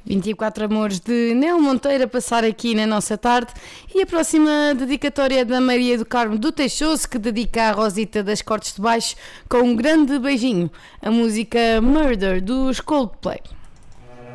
24 Amores de Nel Monteiro a passar aqui na nossa tarde, e a próxima dedicatória é da Maria do Carmo do Teixoso, que dedica à Rosita das Cortes de Baixo com um grande beijinho, a música Murder dos Coldplay.